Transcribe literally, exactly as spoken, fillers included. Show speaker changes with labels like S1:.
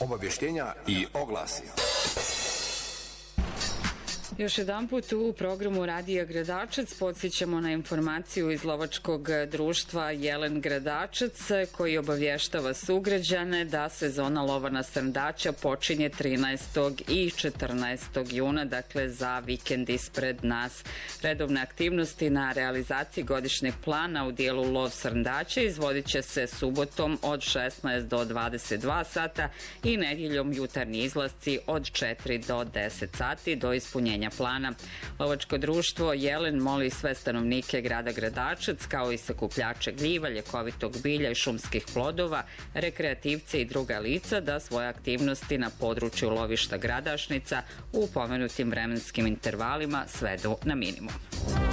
S1: obavještenja i oglasi.
S2: Još jedan put u programu Radija Gradačac podsjećamo na informaciju iz lovačkog društva Jelen Gradačac koji obavještava sugrađane da sezona lova na srndaća počinje trinaestog i četrnaestog juna, dakle za vikend ispred nas. Redovne aktivnosti na realizaciji godišnjeg plana u dijelu lov srndaća izvodit će se subotom od šesnaest do dvadeset dva sata i nedjeljom jutarnji izlasci od četiri do deset sati do ispunjenja plana. Lovačko društvo Jelen moli sve stanovnike grada Gradačac, kao i sakupljače gljiva, ljekovitog bilja i šumskih plodova, rekreativce i druga lica da svoje aktivnosti na području lovišta Gradašnica u pomenutim vremenskim intervalima svedu na minimum.